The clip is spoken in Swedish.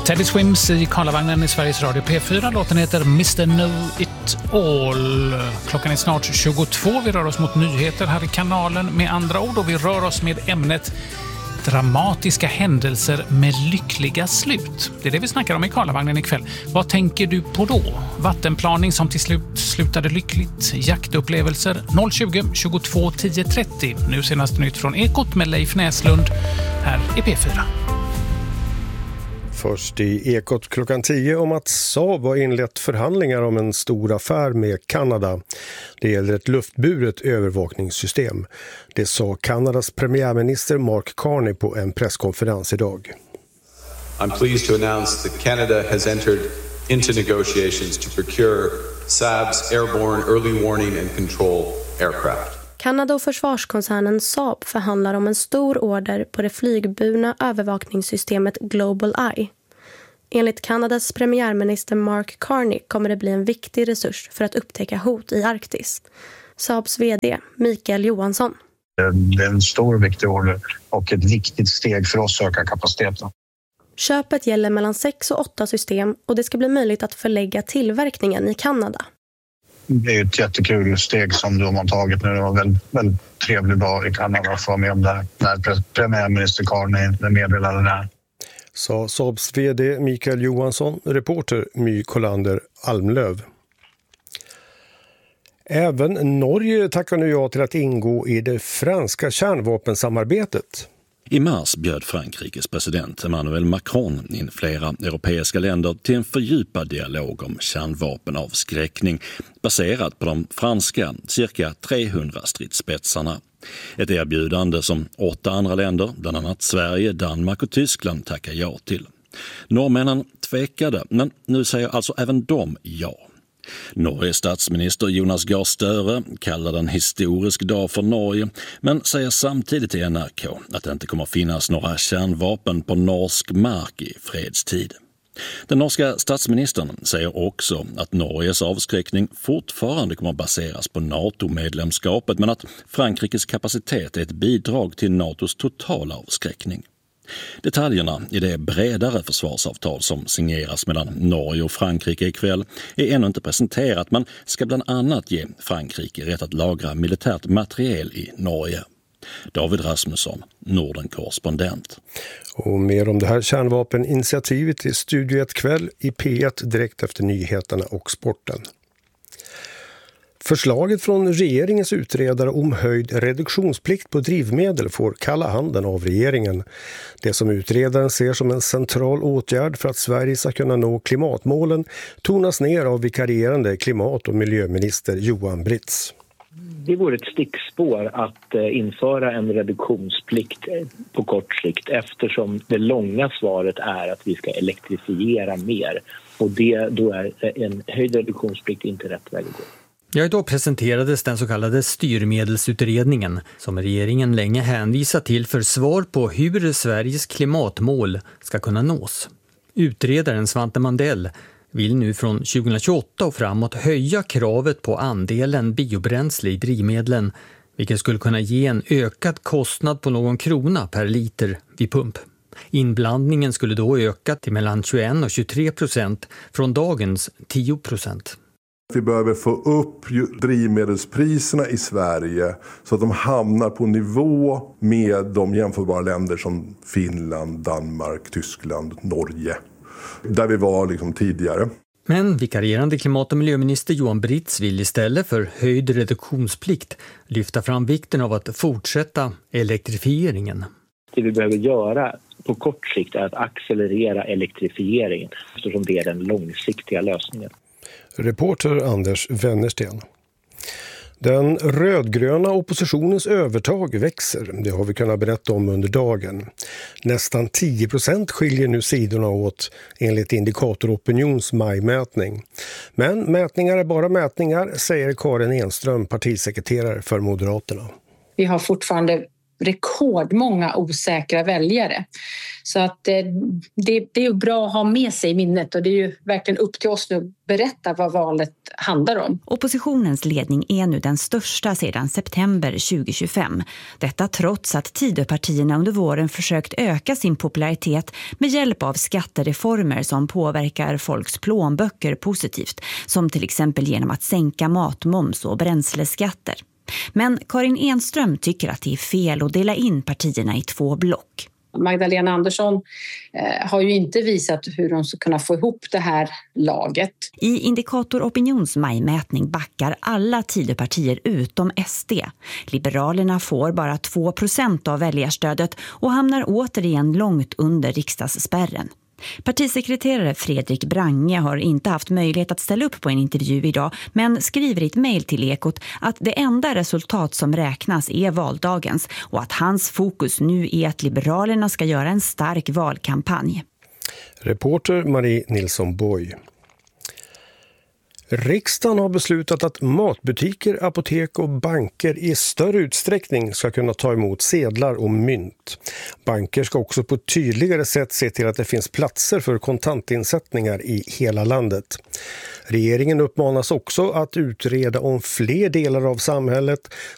Teddy Swims i Karlavagnen i Sveriges Radio P4. Låten heter Mr. Know It All. Klockan är snart 22. Vi rör oss mot nyheter här i kanalen med andra ord. Och vi rör oss med ämnet dramatiska händelser med lyckliga slut. Det är det vi snackar om i Karlavagnen ikväll. Vad tänker du på då? Vattenplaning som till slut slutade lyckligt. Jaktupplevelser 020 22 10 30. Nu senast nytt från Ekot med Leif Näslund. Här är P4. Först i Ekot klockan 10 om att Saab har inlett förhandlingar om en stor affär med Kanada. Det gäller ett luftburet övervakningssystem. Det sa Kanadas premiärminister Mark Carney på en presskonferens idag. I'm pleased to announce that Canada has entered into negotiations to procure Saab's airborne early warning and control aircraft. Kanada och försvarskoncernen Saab förhandlar om en stor order på det flygburna övervakningssystemet Global Eye. Enligt Kanadas premiärminister Mark Carney kommer det bli en viktig resurs för att upptäcka hot i Arktis. Saabs vd Mikael Johansson. Det är en stor viktig order och ett viktigt steg för oss att öka kapaciteten. Köpet gäller mellan 6 och 8 system och det ska bli möjligt att förlägga tillverkningen i Kanada. Det är ett jättekul steg som de har tagit nu. Det var en väldigt trevlig dag i Kanada att få med om det här när premiärminister Carney meddelade det här. Sa Saabs vd Mikael Johansson, reporter My Kolander Almlöv. Även Norge tackar nu ja till att ingå i det franska kärnvapensamarbetet. I mars bjöd Frankrikes president Emmanuel Macron in flera europeiska länder till en fördjupad dialog om kärnvapenavskräckning baserat på de franska cirka 300 stridsspetsarna. Ett erbjudande som 8 andra länder, bland annat Sverige, Danmark och Tyskland, tackar ja till. Norrmännen tvekade, men nu säger alltså även de ja. Norges statsminister Jonas Gahr Støre kallar den historisk dag för Norge, men säger samtidigt till NRK att det inte kommer finnas några kärnvapen på norsk mark i fredstid. Den norska statsministern säger också att Norges avskräckning fortfarande kommer baseras på NATO-medlemskapet, men att Frankrikes kapacitet är ett bidrag till NATOs totala avskräckning. Detaljerna i det bredare försvarsavtal som signeras mellan Norge och Frankrike ikväll är ännu inte presenterat, men ska bland annat ge Frankrike rätt att lagra militärt materiel i Norge. David Rasmusson, Norden-korrespondent. Och mer om det här kärnvapeninitiativet i Studio 1 kväll i P1 direkt efter nyheterna och sporten. Förslaget från regeringens utredare om höjd reduktionsplikt på drivmedel får kalla handen av regeringen. Det som utredaren ser som en central åtgärd för att Sverige ska kunna nå klimatmålen tonas ner av vikarierande klimat- och miljöminister Johan Britz. Det vore ett stickspår att införa en reduktionsplikt på kort sikt eftersom det långa svaret är att vi ska elektrifiera mer. Och då är en höjd reduktionsplikt inte rätt väg att gå. Ja, idag presenterades den så kallade styrmedelsutredningen som regeringen länge hänvisat till för svar på hur Sveriges klimatmål ska kunna nås. Utredaren Svante Mandell vill nu från 2028 och framåt höja kravet på andelen biobränsle i drivmedlen, vilket skulle kunna ge en ökad kostnad på någon krona per liter vid pump. Inblandningen skulle då öka till mellan 21 och 23% från dagens 10%. Vi behöver få upp drivmedelspriserna i Sverige så att de hamnar på nivå med de jämförbara länder som Finland, Danmark, Tyskland, Norge. Där vi var tidigare. Men vikarierande klimat- och miljöminister Johan Britz vill istället för höjd reduktionsplikt lyfta fram vikten av att fortsätta elektrifieringen. Det vi behöver göra på kort sikt är att accelerera elektrifieringen eftersom det är den långsiktiga lösningen. Reporter Anders Wennersten. Den rödgröna oppositionens övertag växer, det har vi kunnat berätta om under dagen. Nästan 10% skiljer nu sidorna åt enligt Indikator Opinions majmätning. Men mätningar är bara mätningar, säger Karin Enström, partisekreterare för Moderaterna. Vi har fortfarande rekordmånga osäkra väljare. Så att det är ju bra att ha med sig i minnet, och det är ju verkligen upp till oss nu att berätta vad valet handlar om. Oppositionens ledning är nu den största sedan september 2025. Detta trots att Tidöpartierna under våren försökt öka sin popularitet med hjälp av skattereformer som påverkar folks plånböcker positivt, som till exempel genom att sänka matmoms och bränsleskatter. Men Karin Enström tycker att det är fel att dela in partierna i 2 block. Magdalena Andersson har ju inte visat hur de ska kunna få ihop det här laget. I Indikator Opinions majmätning backar alla Tidöpartier utom SD. Liberalerna får bara 2% av väljarstödet och hamnar återigen långt under riksdagsspärren. Partisekreterare Fredrik Brange har inte haft möjlighet att ställa upp på en intervju idag, men skriver i ett mejl till Ekot att det enda resultat som räknas är valdagens och att hans fokus nu är att Liberalerna ska göra en stark valkampanj. Reporter Marie Nilsson Boy. Riksdagen har beslutat att matbutiker, apotek och banker i större utsträckning ska kunna ta emot sedlar och mynt. Banker ska också på ett tydligare sätt se till att det finns platser för kontantinsättningar i hela landet. Regeringen uppmanas också att utreda om fler delar av samhället